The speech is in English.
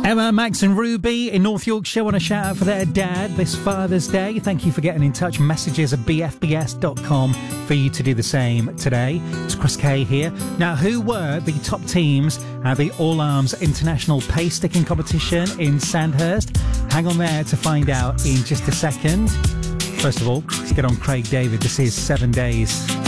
Emma, Max and Ruby in North Yorkshire want a shout out for their dad this Father's Day. Thank you for getting in touch. Messages at bfbs.com for you to do the same today. It's Chris Kay here. Now, who were the top teams at the All Arms International Pace Sticking Competition in Sandhurst? Hang on there to find out in just a second. First of all, let's get on Craig David. This is 7 Days.